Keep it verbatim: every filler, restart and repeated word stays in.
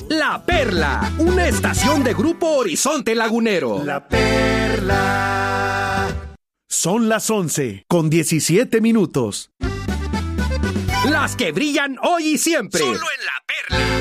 La Perla, una estación de Grupo Horizonte Lagunero. La Perla. Son las once con diecisiete minutos. Las que brillan hoy y siempre. Solo en La Perla.